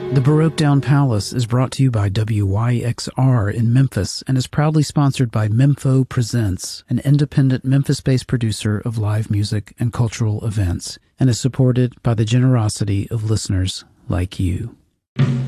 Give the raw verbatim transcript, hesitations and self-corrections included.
The Baroque Down Palace is brought to you by W Y X R in Memphis and is proudly sponsored by Mempho Presents, an independent Memphis-based producer of live music and cultural events, and is supported by the generosity of listeners like you.